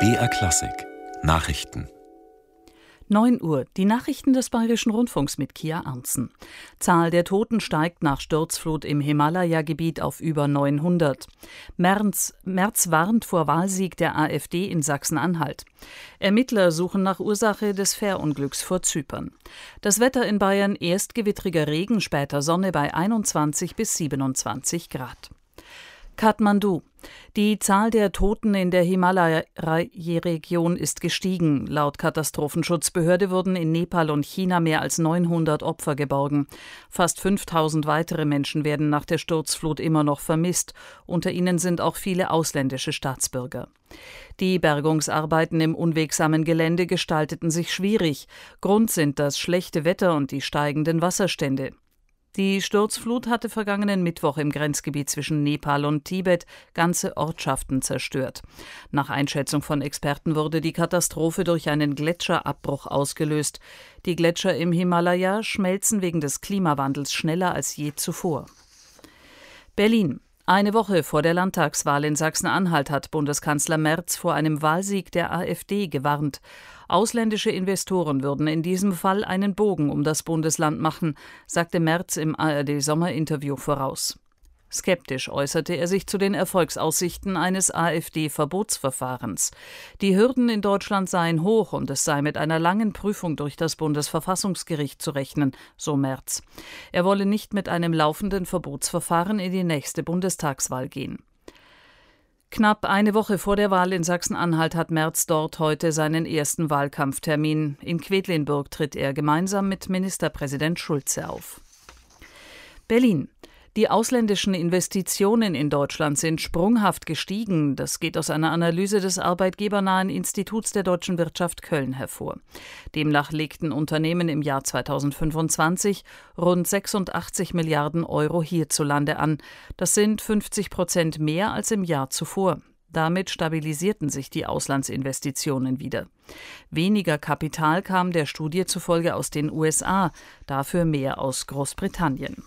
BR Klassik Nachrichten 9 Uhr. Die Nachrichten des Bayerischen Rundfunks mit Kia Arntzen. Zahl der Toten steigt nach Sturzflut im Himalaya-Gebiet auf über 900. Merz warnt vor Wahlsieg der AfD in Sachsen-Anhalt. Ermittler suchen nach Ursache des Fährunglücks vor Zypern. Das Wetter in Bayern: erst gewittriger Regen, später Sonne bei 21 bis 27 Grad. Kathmandu. Die Zahl der Toten in der Himalaya-Region ist gestiegen. Laut Katastrophenschutzbehörde wurden in Nepal und China mehr als 900 Opfer geborgen. Fast 5000 weitere Menschen werden nach der Sturzflut immer noch vermisst. Unter ihnen sind auch viele ausländische Staatsbürger. Die Bergungsarbeiten im unwegsamen Gelände gestalteten sich schwierig. Grund sind das schlechte Wetter und die steigenden Wasserstände. Die Sturzflut hatte vergangenen Mittwoch im Grenzgebiet zwischen Nepal und Tibet ganze Ortschaften zerstört. Nach Einschätzung von Experten wurde die Katastrophe durch einen Gletscherabbruch ausgelöst. Die Gletscher im Himalaya schmelzen wegen des Klimawandels schneller als je zuvor. Berlin. Eine Woche vor der Landtagswahl in Sachsen-Anhalt hat Bundeskanzler Merz vor einem Wahlsieg der AfD gewarnt. Ausländische Investoren würden in diesem Fall einen Bogen um das Bundesland machen, sagte Merz im ARD-Sommerinterview voraus. Skeptisch äußerte er sich zu den Erfolgsaussichten eines AfD-Verbotsverfahrens. Die Hürden in Deutschland seien hoch und es sei mit einer langen Prüfung durch das Bundesverfassungsgericht zu rechnen, so Merz. Er wolle nicht mit einem laufenden Verbotsverfahren in die nächste Bundestagswahl gehen. Knapp eine Woche vor der Wahl in Sachsen-Anhalt hat Merz dort heute seinen ersten Wahlkampftermin. In Quedlinburg tritt er gemeinsam mit Ministerpräsident Schulze auf. Berlin. Die ausländischen Investitionen in Deutschland sind sprunghaft gestiegen. Das geht aus einer Analyse des arbeitgebernahen Instituts der deutschen Wirtschaft Köln hervor. Demnach legten Unternehmen im Jahr 2025 rund 86 Milliarden Euro hierzulande an. Das sind 50% mehr als im Jahr zuvor. Damit stabilisierten sich die Auslandsinvestitionen wieder. Weniger Kapital kam der Studie zufolge aus den USA, dafür mehr aus Großbritannien.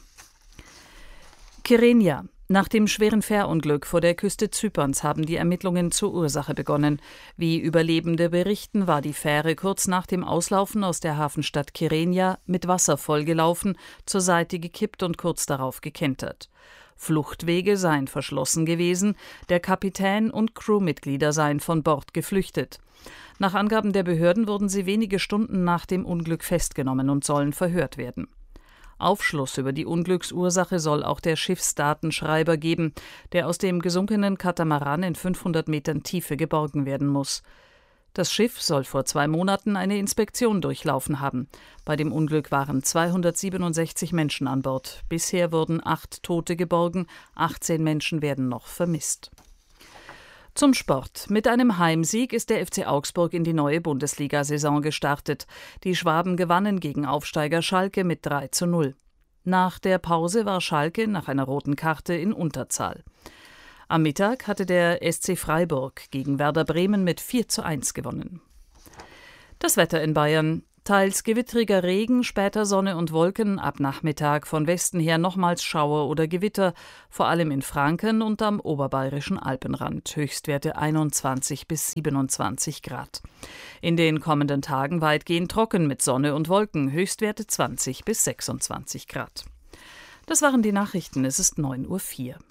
Kyrenia. Nach dem schweren Fährunglück vor der Küste Zyperns haben die Ermittlungen zur Ursache begonnen. Wie Überlebende berichten, war die Fähre kurz nach dem Auslaufen aus der Hafenstadt Kyrenia mit Wasser vollgelaufen, zur Seite gekippt und kurz darauf gekentert. Fluchtwege seien verschlossen gewesen, der Kapitän und Crewmitglieder seien von Bord geflüchtet. Nach Angaben der Behörden wurden sie wenige Stunden nach dem Unglück festgenommen und sollen verhört werden. Aufschluss über die Unglücksursache soll auch der Schiffsdatenschreiber geben, der aus dem gesunkenen Katamaran in 500 Metern Tiefe geborgen werden muss. Das Schiff soll vor 2 Monaten eine Inspektion durchlaufen haben. Bei dem Unglück waren 267 Menschen an Bord. Bisher wurden 8 Tote geborgen, 18 Menschen werden noch vermisst. Zum Sport. Mit einem Heimsieg ist der FC Augsburg in die neue Bundesliga-Saison gestartet. Die Schwaben gewannen gegen Aufsteiger Schalke mit 3:0. Nach der Pause war Schalke nach einer roten Karte in Unterzahl. Am Mittag hatte der SC Freiburg gegen Werder Bremen mit 4:1 gewonnen. Das Wetter in Bayern. Teils gewittriger Regen, später Sonne und Wolken, ab Nachmittag von Westen her nochmals Schauer oder Gewitter, vor allem in Franken und am oberbayerischen Alpenrand, Höchstwerte 21 bis 27 Grad. In den kommenden Tagen weitgehend trocken mit Sonne und Wolken, Höchstwerte 20 bis 26 Grad. Das waren die Nachrichten, es ist 9:04 Uhr.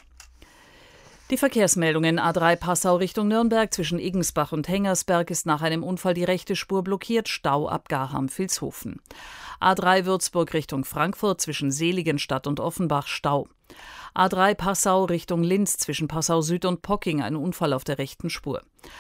Die Verkehrsmeldungen: A3 Passau Richtung Nürnberg zwischen Iggensbach und Hengersberg ist nach einem Unfall die rechte Spur blockiert, Stau ab Garham-Vilshofen. A3 Würzburg Richtung Frankfurt zwischen Seligenstadt und Offenbach, Stau. A3 Passau Richtung Linz zwischen Passau Süd und Pocking, ein Unfall auf der rechten Spur.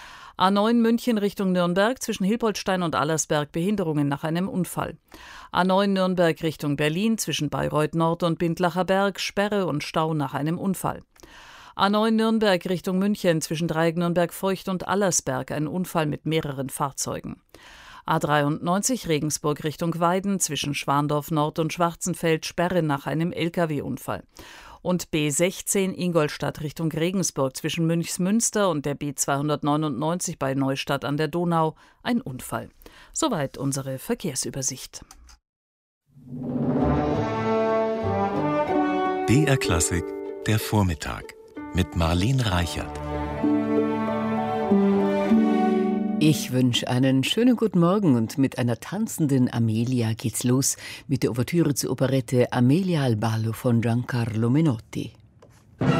A9 München Richtung Nürnberg zwischen Hilpoltstein und Allersberg, Behinderungen nach einem Unfall. A9 Nürnberg Richtung Berlin zwischen Bayreuth Nord und Bindlacher Berg, Sperre und Stau nach einem Unfall. A9 Nürnberg Richtung München zwischen Dreieck Nürnberg-Feucht und Allersberg, ein Unfall mit mehreren Fahrzeugen. A93 Regensburg Richtung Weiden zwischen Schwandorf Nord und Schwarzenfeld, Sperre nach einem Lkw-Unfall. Und B16 Ingolstadt Richtung Regensburg zwischen Münchsmünster und der B299 bei Neustadt an der Donau, ein Unfall. Soweit unsere Verkehrsübersicht. BR Klassik, der Vormittag mit Marlene Reichert. Ich wünsche einen schönen guten Morgen und mit einer tanzenden Amelia geht's los mit der Ouvertüre zur Operette Amelia al ballo von Giancarlo Menotti.